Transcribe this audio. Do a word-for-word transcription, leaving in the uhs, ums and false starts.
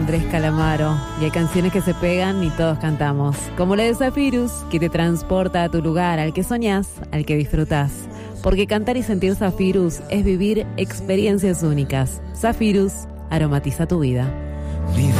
Andrés Calamaro. Y hay canciones que se pegan y todos cantamos. Como la de Zafirus, que te transporta a tu lugar, al que soñás, al que disfrutás. Porque cantar y sentir Zafirus es vivir experiencias únicas. Zafirus aromatiza tu vida.